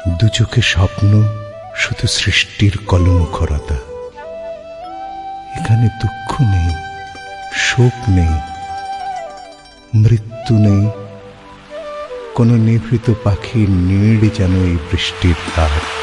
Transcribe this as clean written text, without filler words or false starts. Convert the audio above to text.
দু চোখে স্বপ্ন, শুধু সৃষ্টির কলমুখরতা। এখানে দুঃখ নেই, শোক নেই, মৃত্যু নেই, কোন নিভৃত পাখির নীড় যেন এই বৃষ্টির তার।